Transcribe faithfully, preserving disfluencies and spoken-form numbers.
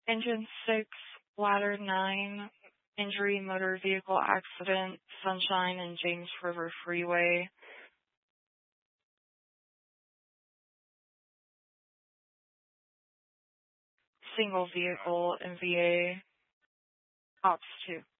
Engine six, Ladder nine, injury motor vehicle accident, Sunshine and James River Freeway. Single vehicle, M V A, Ops two.